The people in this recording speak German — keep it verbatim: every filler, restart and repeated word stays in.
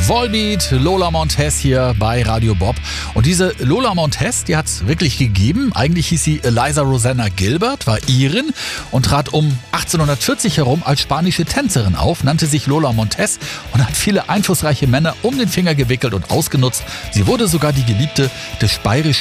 Volbeat, Lola Montez hier bei Radio Bob. Und diese Lola Montez, die hat es wirklich gegeben. Eigentlich hieß sie Eliza Rosanna Gilbert, war Irin und trat um achtzehnhundertvierzig herum als spanische Tänzerin auf, nannte sich Lola Montez und hat viele einflussreiche Männer um den Finger gewickelt und ausgenutzt. Sie wurde sogar die Geliebte des bayerischen